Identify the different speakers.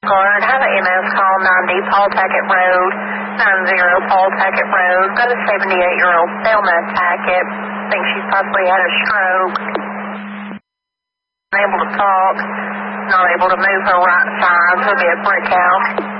Speaker 1: Guard, have an MS call 90 Paul Tackett Road, 90 Paul Tackett Road. Got a 78-year-old Thelma Tackett. Think she's possibly had a stroke. Unable to talk, not able to move her right side. It'll be a brick house.